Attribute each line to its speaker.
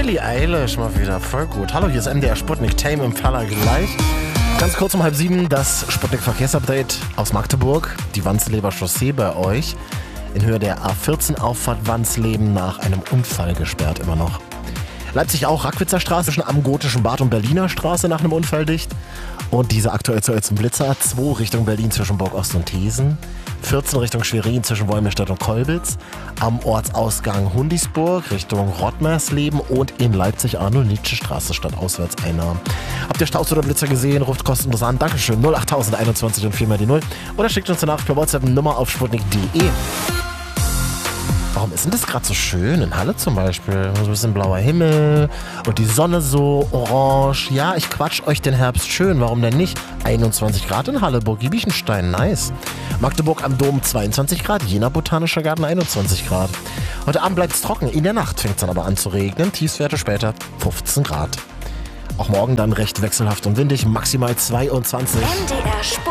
Speaker 1: Billie Eilish mal wieder, voll gut. Hallo, hier ist MDR Sputnik, Tame Impala gleich. Ganz kurz um 6:30 das Sputnik-Verkehrsupdate aus Magdeburg. Die Wandsleber Chaussee bei euch in Höhe der A14 Auffahrt Wandsleben nach einem Unfall gesperrt immer noch. Leipzig auch, Rackwitzer Straße zwischen am Gotischen Bad und Berliner Straße nach einem Unfall dicht. Und diese aktuell zu Blitzer, 2 Richtung Berlin zwischen Burgost und Thesen, 14 Richtung Schwerin zwischen Wolmirstadt und Kolbitz, am Ortsausgang Hundisburg Richtung Rottmersleben und in Leipzig Arnold-Nietzsche-Straße statt Auswärtseinnahmen. Habt ihr Staus oder Blitzer gesehen? Ruft kostenlos an. Dankeschön. 08021 und 4 mal die 0. Oder schickt uns eine Nachricht per WhatsApp Nummer auf sputnik.de. Warum ist denn das gerade so schön? In Halle zum Beispiel. So ein bisschen blauer Himmel und die Sonne so orange. Ja, ich quatsch euch den Herbst schön. Warum denn nicht? 21 Grad in Halle, Burg Giebichenstein. Nice. Magdeburg am Dom 22 Grad. Jena Botanischer Garten 21 Grad. Heute Abend bleibt es trocken. In der Nacht fängt es dann aber an zu regnen. Tiefstwerte später 15 Grad. Auch morgen dann recht wechselhaft und windig. Maximal 22.
Speaker 2: MDR Sport.